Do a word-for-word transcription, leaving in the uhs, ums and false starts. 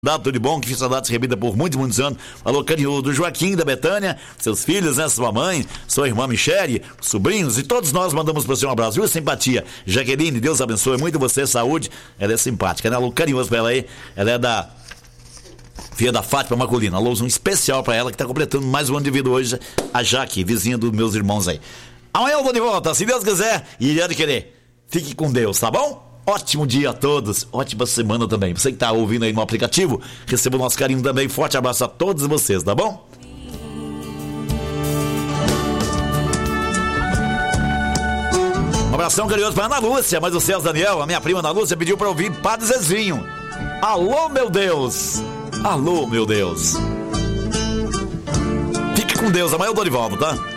Dado tudo de bom, que fiz saudades repita por muitos, muitos anos. Alô, carinhoso do Joaquim, da Betânia, seus filhos, né? Sua mãe, sua irmã Michele, sobrinhos e todos nós mandamos para você um abraço. Viu, simpatia? Jaqueline, Deus abençoe muito você, saúde. Ela é simpática, né? Alô, carinhoso pra ela aí. Ela é da filha da Fátima Maculina. Alô, um especial pra ela que tá completando mais um ano de vida hoje. A Jaque, vizinha dos meus irmãos aí. Amanhã eu vou de volta, se Deus quiser e ele há de querer. Fique com Deus, tá bom? Ótimo dia a todos, ótima semana também. Você que tá ouvindo aí no aplicativo, receba o nosso carinho também. Forte abraço a todos vocês, tá bom? Um abração carinhoso pra Ana Lúcia, mas o Celso Daniel, a minha prima Ana Lúcia, pediu pra ouvir Padre Zezinho. Alô, meu Deus! Alô, meu Deus! Fique com Deus, amanhã eu tô de volta, tá?